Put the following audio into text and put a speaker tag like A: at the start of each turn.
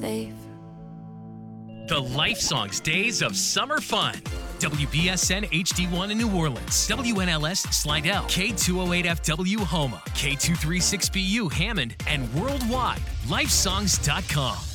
A: They've
B: The Life Songs Days of Summer Fun. WBSN HD1 in New Orleans, WNLS Slidell, K208FW Houma, K236BU Hammond, and worldwide, lifesongs.com.